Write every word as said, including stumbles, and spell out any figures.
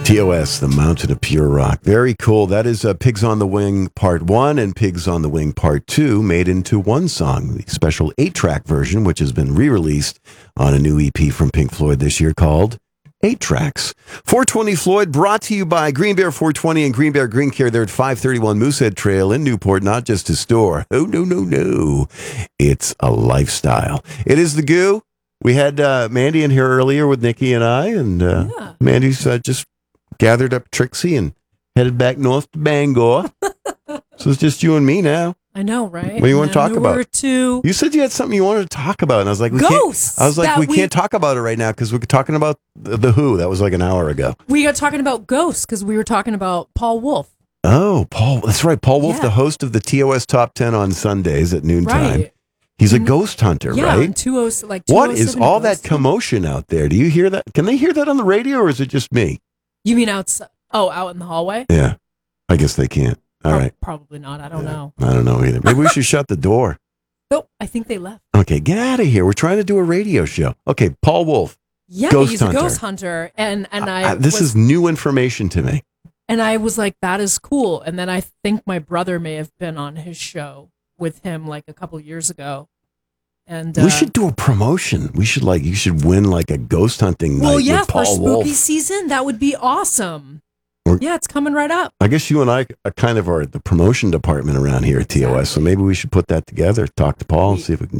T O S, The Mountain of Pure Rock. Very cool. That is uh, Pigs on the Wing Part one and Pigs on the Wing Part two made into one song, the special eight-track version, which has been re-released on a new E P from Pink Floyd this year called Eight Tracks. four twenty Floyd, brought to you by Green Bear four twenty and Green Bear Green Care. They're at five thirty-one Moosehead Trail in Newport, not just a store. Oh, no, no, no. It's a lifestyle. It is the Goo. We had uh, Mandy in here earlier with Nikki and I, and uh, yeah. Mandy's uh, just gathered up Trixie and headed back north to Bangor. So it's just you and me now. I know, right? What do you want to talk about? To you said you had something you wanted to talk about, and I was like, we ghosts. Can't, I was like, we, we can't talk about it right now because we're talking about the, the Who. That was like an hour ago. We got talking about ghosts because we were talking about Paul Wolf. Oh, Paul. That's right. Paul Wolf, yeah. The host of the T O S Top ten on Sundays at noontime. Right. He's a ghost hunter, yeah, right? two oh, like what is all that commotion out there? Do you hear that? Can they hear that on the radio, or is it just me? You mean outside? Oh, out in the hallway? Yeah. I guess they can't. All Pro- right. Probably not. I don't yeah. know. I don't know either. Maybe we should shut the door. Nope. I think they left. Okay, get out of here. We're trying to do a radio show. Okay, Paul Wolf. Yeah, ghost he's hunter. a ghost hunter. And, and I. Uh, this was, is new information to me. And I was like, that is cool. And then I think my brother may have been on his show with him like a couple years ago. And uh, we should do a promotion. We should like, you should win like a ghost hunting well, night yeah, with Paul for Wolf. spooky season, that would be awesome. Or, yeah, it's coming right up. I guess you and I are kind of are the promotion department around here at T O S, exactly. So maybe we should put that together, talk to Paul and see if we can